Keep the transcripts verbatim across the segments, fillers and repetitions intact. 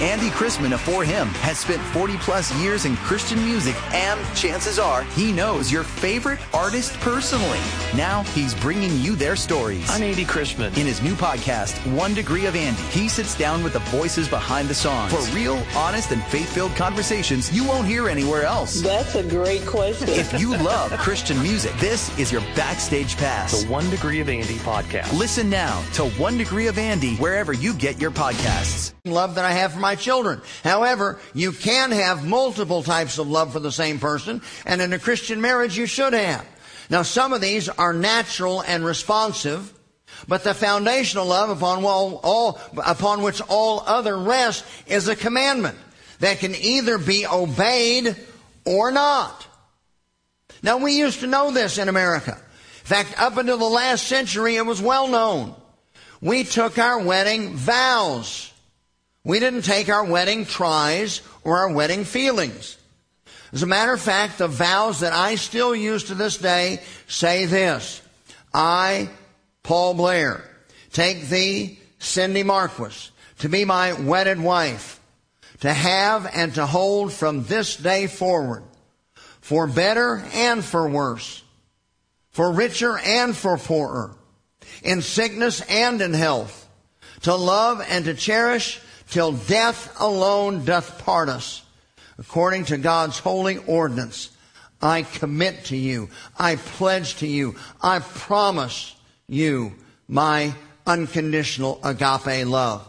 Andy Chrisman of For Him has spent forty plus years in Christian music, and chances are he knows your favorite artist personally. Now he's bringing you their stories. I'm Andy Chrisman. In his new podcast, One Degree of Andy, he sits down with the voices behind the songs for real, honest, and faith-filled conversations you won't hear anywhere else. That's a great question. If you love Christian music, this is your backstage pass. The One Degree of Andy podcast. Listen now to One Degree of Andy wherever you get your podcasts. Love that I have for my children. However, you can have multiple types of love for the same person, and in a Christian marriage you should have. Now, some of these are natural and responsive, but the foundational love upon all, all upon which all other rest is a commandment that can either be obeyed or not. Now, we used to know this in America. In fact, up until the last century, it was well known. We took our wedding vows. We didn't take our wedding tries or our wedding feelings. As a matter of fact, the vows that I still use to this day say this: I, Paul Blair, take thee, Cindy Marquis, to be my wedded wife, to have and to hold from this day forward, for better and for worse, for richer and for poorer, in sickness and in health, to love and to cherish till death alone doth part us. According to God's holy ordinance, I commit to you, I pledge to you, I promise you my unconditional agape love.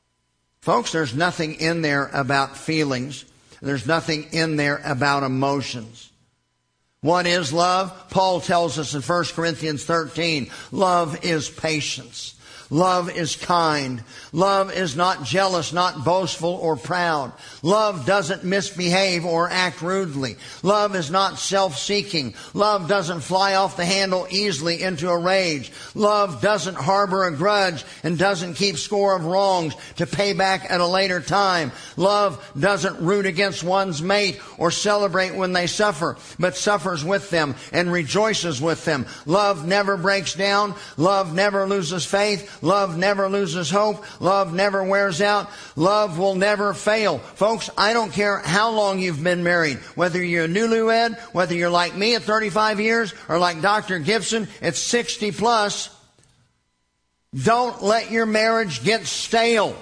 Folks, there's nothing in there about feelings. There's nothing in there about emotions. What is love? Paul tells us in First Corinthians thirteen, love is patience. Love is kind. Love is not jealous, not boastful or proud. Love doesn't misbehave or act rudely. Love is not self-seeking. Love doesn't fly off the handle easily into a rage. Love doesn't harbor a grudge and doesn't keep score of wrongs to pay back at a later time. Love doesn't root against one's mate or celebrate when they suffer, but suffers with them and rejoices with them. Love never breaks down. Love never loses faith. Love never loses hope. Love never wears out. Love will never fail. Folks, I don't care how long you've been married, whether you're a newlywed, whether you're like me at thirty-five years, or like Doctor Gibson at sixty plus, don't let your marriage get stale.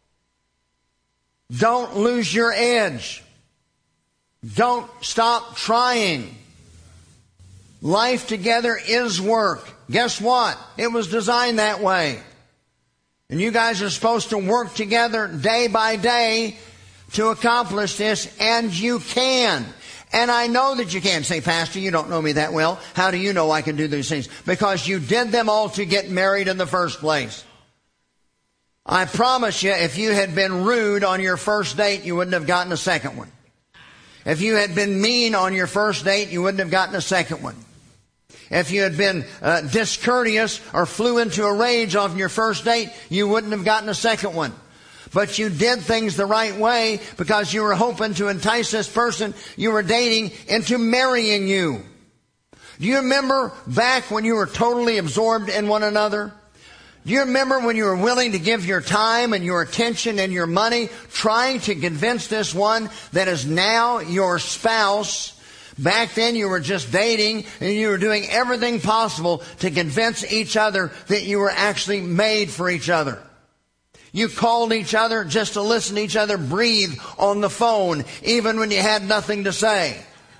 Don't lose your edge. Don't stop trying. Life together is work. Guess what? It was designed that way. And you guys are supposed to work together day by day to accomplish this, and you can. And I know that you can. Say, Pastor, you don't know me that well. How do you know I can do these things? Because you did them all to get married in the first place. I promise you, if you had been rude on your first date, you wouldn't have gotten a second one. If you had been mean on your first date, you wouldn't have gotten a second one. If you had been uh, discourteous or flew into a rage on your first date, you wouldn't have gotten a second one. But you did things the right way because you were hoping to entice this person you were dating into marrying you. Do you remember back when you were totally absorbed in one another? Do you remember when you were willing to give your time and your attention and your money trying to convince this one that is now your spouse? Back then you were just dating and you were doing everything possible to convince each other that you were actually made for each other. You called each other just to listen to each other breathe on the phone, even when you had nothing to say.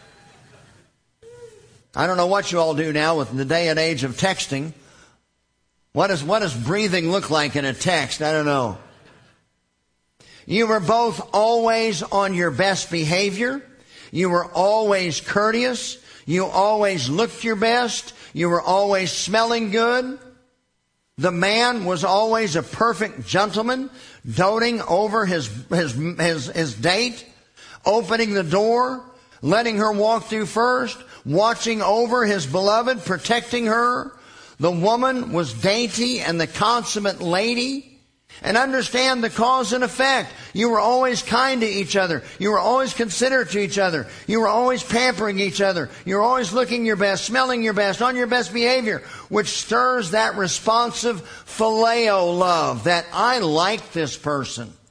I don't know what you all do now with the day and age of texting. What does, what does breathing look like in a text? I don't know. You were both always on your best behavior. You were always courteous. You always looked your best. You were always smelling good. The man was always a perfect gentleman, doting over his, his, his, his date, opening the door, letting her walk through first, watching over his beloved, protecting her. The woman was dainty and the consummate lady. And understand the cause and effect. You were always kind to each other. You were always considerate to each other. You were always pampering each other. You were always looking your best, smelling your best, on your best behavior, which stirs that responsive phileo love that I like this person.